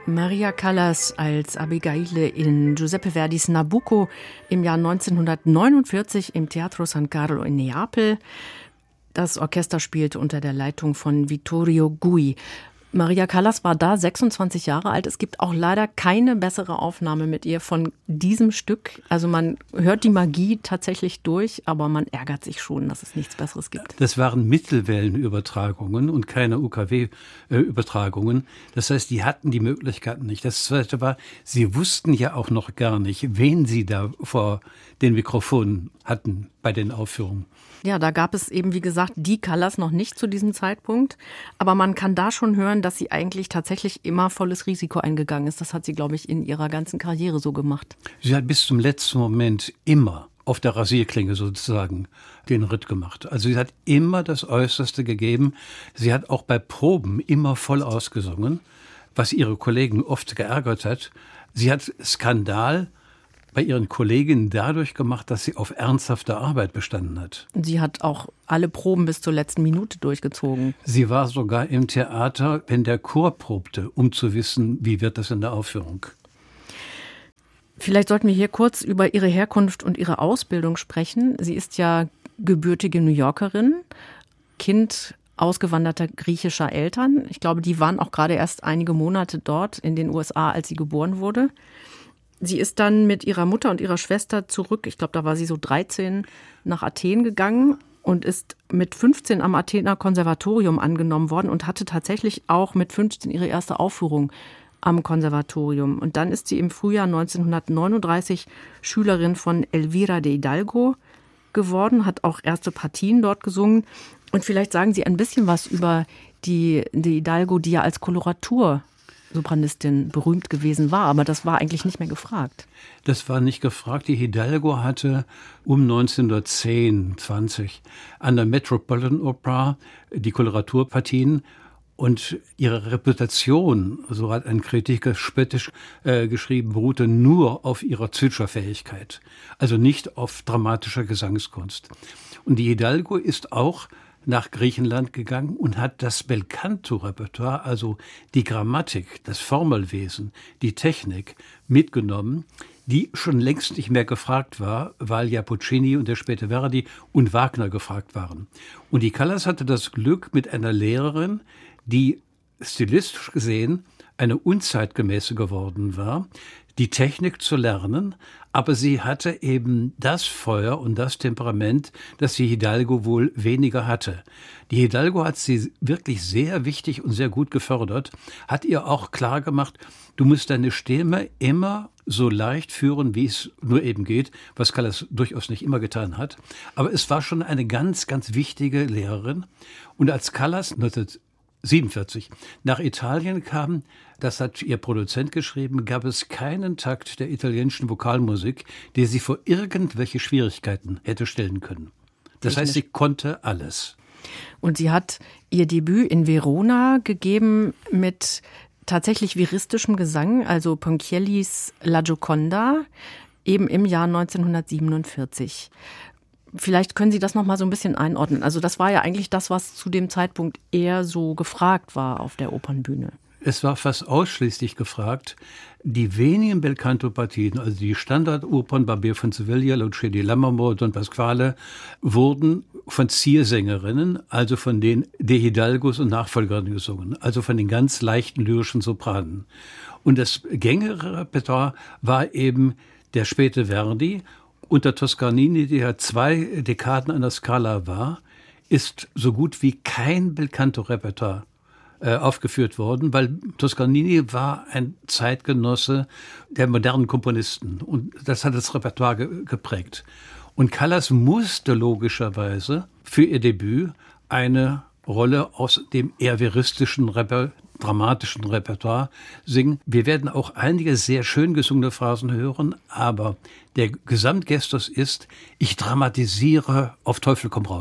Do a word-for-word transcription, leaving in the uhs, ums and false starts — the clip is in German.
Maria Callas als Abigail in Giuseppe Verdis Nabucco im Jahr neunzehnhundertneunundvierzig im Teatro San Carlo in Neapel. Das Orchester spielte unter der Leitung von Vittorio Gui. Maria Callas war da sechsundzwanzig Jahre alt. Es gibt auch leider keine bessere Aufnahme mit ihr von diesem Stück. Also man hört die Magie tatsächlich durch, aber man ärgert sich schon, dass es nichts Besseres gibt. Das waren Mittelwellenübertragungen und keine U K W-Übertragungen. Das heißt, die hatten die Möglichkeiten nicht. Das Zweite war, sie wussten ja auch noch gar nicht, wen sie da vor den Mikrofonen hatten bei den Aufführungen. Ja, da gab es eben, wie gesagt, die Callas noch nicht zu diesem Zeitpunkt. Aber man kann da schon hören, dass sie eigentlich tatsächlich immer volles Risiko eingegangen ist. Das hat sie, glaube ich, in ihrer ganzen Karriere so gemacht. Sie hat bis zum letzten Moment immer auf der Rasierklinge sozusagen den Ritt gemacht. Also sie hat immer das Äußerste gegeben. Sie hat auch bei Proben immer voll ausgesungen, was ihre Kollegen oft geärgert hat. Sie hat Skandal bei ihren Kolleginnen dadurch gemacht, dass sie auf ernsthafte Arbeit bestanden hat. Sie hat auch alle Proben bis zur letzten Minute durchgezogen. Sie war sogar im Theater, wenn der Chor probte, um zu wissen, wie wird das in der Aufführung. Vielleicht sollten wir hier kurz über ihre Herkunft und ihre Ausbildung sprechen. Sie ist ja gebürtige New Yorkerin, Kind ausgewanderter griechischer Eltern. Ich glaube, die waren auch gerade erst einige Monate dort in den U S A, als sie geboren wurde. Sie ist dann mit ihrer Mutter und ihrer Schwester zurück, ich glaube, da war sie so dreizehn, nach Athen gegangen und ist mit fünfzehn am Athener Konservatorium angenommen worden und hatte tatsächlich auch mit fünfzehn ihre erste Aufführung am Konservatorium. Und dann ist sie im Frühjahr neunzehnhundertneununddreißig Schülerin von Elvira de Hidalgo geworden, hat auch erste Partien dort gesungen. Und vielleicht sagen Sie ein bisschen was über die de Hidalgo, die ja als Koloratur Sopranistin berühmt gewesen war, aber das war eigentlich nicht mehr gefragt. Das war nicht gefragt. Die Hidalgo hatte um neunzehnhundertzehn, zwanzig an der Metropolitan Opera die Koloraturpartien und ihre Reputation, so hat ein Kritiker spöttisch äh, geschrieben, beruhte nur auf ihrer Zwitscherfähigkeit, also nicht auf dramatischer Gesangskunst. Und die Hidalgo ist auch nach Griechenland gegangen und hat das Belcanto-Repertoire, also die Grammatik, das Formelwesen, die Technik mitgenommen, die schon längst nicht mehr gefragt war, weil ja Puccini und der späte Verdi und Wagner gefragt waren. Und die Callas hatte das Glück mit einer Lehrerin, die stilistisch gesehen eine unzeitgemäße geworden war, die Technik zu lernen, aber sie hatte eben das Feuer und das Temperament, das die Hidalgo wohl weniger hatte. Die Hidalgo hat sie wirklich sehr wichtig und sehr gut gefördert, hat ihr auch klar gemacht, du musst deine Stimme immer so leicht führen, wie es nur eben geht, was Callas durchaus nicht immer getan hat. Aber es war schon eine ganz, ganz wichtige Lehrerin. Und als Callas neunzehnhundertsiebenundvierzig nach Italien kam, das hat ihr Produzent geschrieben, gab es keinen Takt der italienischen Vokalmusik, der sie vor irgendwelche Schwierigkeiten hätte stellen können. Das heißt, sie konnte alles. Und sie hat ihr Debüt in Verona gegeben mit tatsächlich viristischem Gesang, also Ponchiellis La Gioconda, eben im Jahr neunzehnhundertsiebenundvierzig. Vielleicht können Sie das noch mal so ein bisschen einordnen. Also das war ja eigentlich das, was zu dem Zeitpunkt eher so gefragt war auf der Opernbühne. Es war fast ausschließlich gefragt. Die wenigen Belcanto-Partien, also die Standardopern, Barbier von Sevilla, Lucia di Lammermoor, Don Pasquale, wurden von Ziersängerinnen, also von den De Hidalgos und Nachfolgerinnen gesungen, also von den ganz leichten lyrischen Sopranen. Und das gängige Repertoire war eben der späte Verdi. Unter Toscanini, der zwei Dekaden an der Scala war, ist so gut wie kein Belcanto-Repertoire äh, aufgeführt worden, weil Toscanini war ein Zeitgenosse der modernen Komponisten und das hat das Repertoire ge- geprägt. Und Callas musste logischerweise für ihr Debüt eine Rolle aus dem eher veristischen Repertoire, dramatischen Repertoire singen. Wir werden auch einige sehr schön gesungene Phrasen hören, aber der Gesamtgestus ist, ich dramatisiere auf Teufel komm raus.